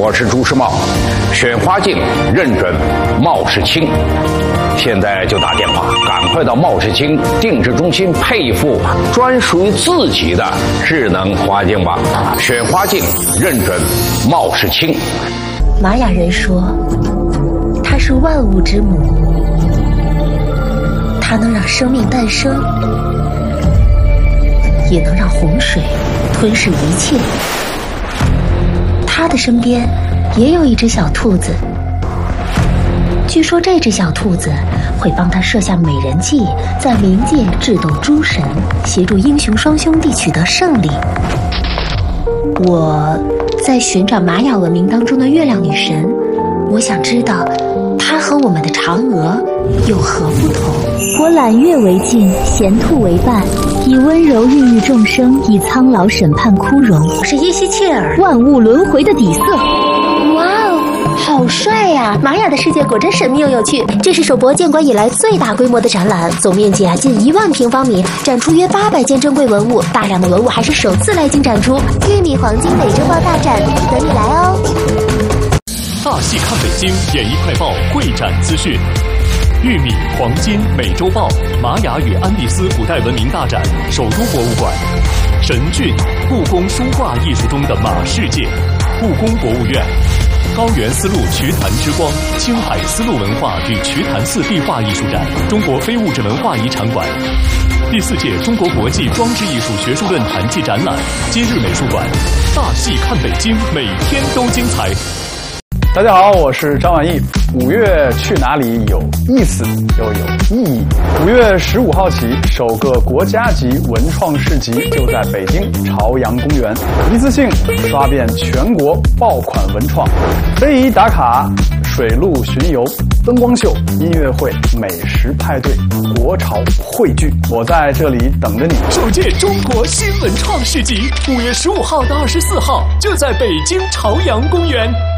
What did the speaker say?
我是朱时茂，选花镜认准茂世清。现在就打电话，赶快到茂世清定制中心配一副专属于自己的智能花镜吧。选花镜认准茂世清。 玛雅人说，它是万物之母，它能让生命诞生，也能让洪水吞噬一切。他的身边也有一只小兔子，据说这只小兔子会帮他设下美人计，在冥界智斗诸神，协助英雄双兄弟取得胜利。我在寻找玛雅文明当中的月亮女神，我想知道她和我们的嫦娥有何不同。 我揽月为镜，衔兔为伴，以温柔孕育众生，以苍老审判枯荣。 我是耶西切尔， 万物轮回的底色。 哇哦，好帅呀！玛雅的世界果真神秘又有趣。这是首博建馆以来最大规模的展览，总面积近1万平方米，展出约800件珍贵文物，大量的文物还是首次来京展出。玉米黄金美洲豹大展等你来哦！ 大戏看北京演艺快报会展资讯。玉米、黄金、美洲豹、玛雅与安第斯古代文明大展首都博物馆。神骏，故宫书画艺术中的马世界。故宫博物院。高原丝路瞿昙之光，青海丝路文化与瞿昙寺壁画艺术展，中国非物质文化遗产馆。第4届中国国际装置艺术学术论坛暨展览，今日美术馆。大戏看北京，每天都精彩。 大家好，我是张晚意。5月去哪里有意思又有意义。5月15号起，首个国家级文创市集就在北京朝阳公园，一次性刷遍全国爆款文创，非遗打卡、水陆巡游、灯光秀、音乐会、美食派对、国潮汇聚，我在这里等着你。 首届中国新文创市集5月15号到24号就在北京朝阳公园。